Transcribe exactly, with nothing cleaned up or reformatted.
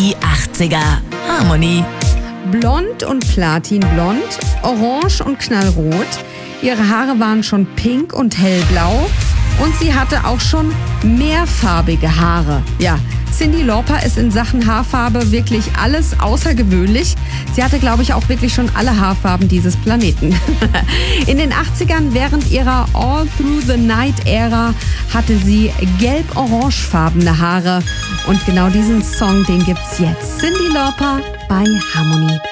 Die achtziger. Harmony. Blond und platinblond, orange und knallrot. Ihre Haare waren schon pink und hellblau. Und sie hatte auch schon mehrfarbige Haare. Ja, Cyndi Lauper ist in Sachen Haarfarbe wirklich alles außergewöhnlich. Sie hatte, glaube ich, auch wirklich schon alle Haarfarben dieses Planeten. In den achtzigern, während ihrer All Through the Night-Ära, hatte sie gelb-orangefarbene Haare. Und genau diesen Song, den gibt's jetzt. Cyndi Lauper bei Harmony.